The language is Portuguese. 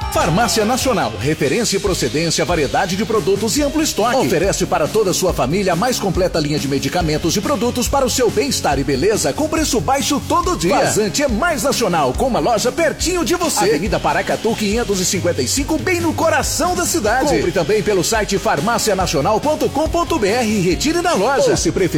Farmácia Nacional, referência em procedência, variedade de produtos e amplo estoque. Oferece para toda a sua família a mais completa linha de medicamentos e produtos para o seu bem-estar e beleza com preço baixo todo dia. Vazante é mais nacional, com uma loja pertinho de você. Avenida Paracatu 555, bem no coração da cidade. Compre também pelo site farmacianacional.com.br e retire na loja. Ou se preferir,